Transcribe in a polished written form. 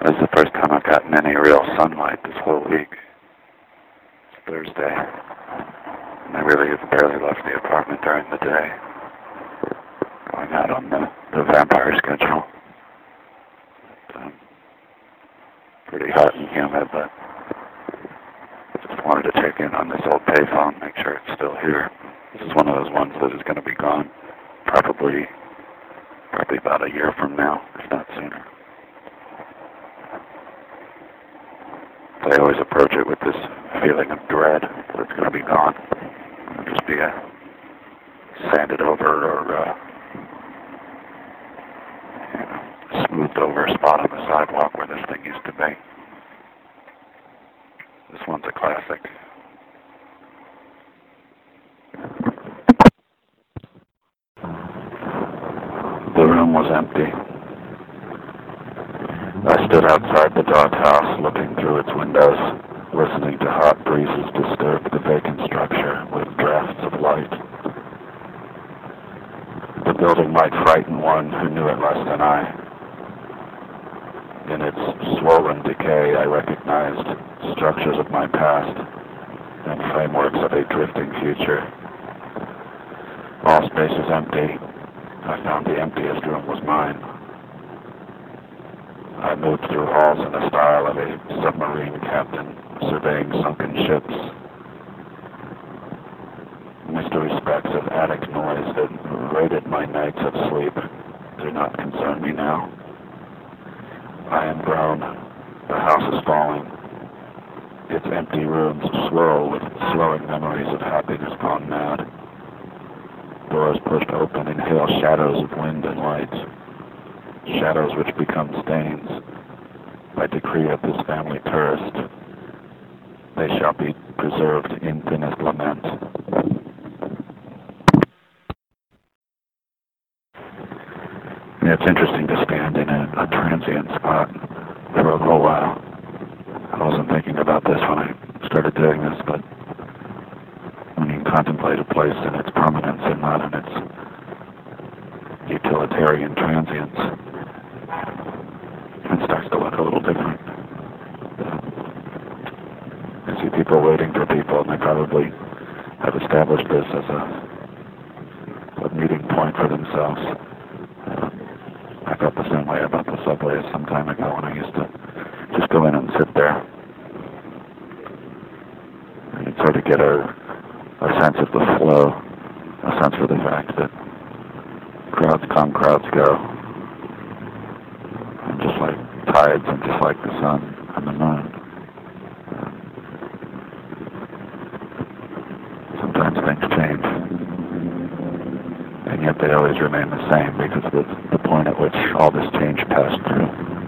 This is the first time I've gotten any real sunlight this whole week. It's Thursday, and I really have barely left the apartment during the day. Going out on the vampire schedule. Pretty hot and humid, but just wanted to check in on this old payphone, make sure it's still here. This is one of those ones that is going to be gone probably about a year from now, if not sooner. I always approach it with this feeling of dread that it's going to be gone. It'll just be a sanded over or smoothed over spot on the sidewalk where this thing used to be. This one's a classic. The room was empty. I stood outside the doghouse, looking through its windows, listening to hot breezes disturb the vacant structure with drafts of light. The building might frighten one who knew it less than I. In its swollen decay, I recognized structures of my past and frameworks of a drifting future. All space is empty. I found the emptiest room was mine. I moved through halls in the style of a submarine captain surveying sunken ships. Mystery specks of attic noise that raided my nights of sleep do not concern me now. I am grown. The house is falling. Its empty rooms swirl with swelling memories of happiness gone mad. Doors pushed open inhale shadows of wind and light. Shadows which become stains. By decree of this family tourist, they shall be preserved in thinnest lament. It's interesting to stand in a transient spot for a little while. I wasn't thinking about this when I started doing this, but when you contemplate a place in its permanence and not in its utilitarian transience, it starts to look a little different. I see people waiting for people, and they probably have established this as a meeting point for themselves. I felt the same way about the subway some time ago when I used to just go in and sit there. And you'd sort of get a sense of the flow, a sense of the fact that crowds come, crowds go. And just like tides and just like the sun and the moon. Sometimes things change. And yet they always remain the same because of the point at which all this change passed through.